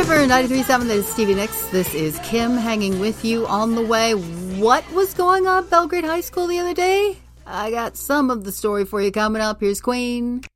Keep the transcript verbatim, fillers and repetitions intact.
River ninety-three point seven, that is Stevie Nicks. This is Kim hanging with you on the way. What was going on at Belgrade High School the other day? I got some of the story for you coming up. Here's Queen.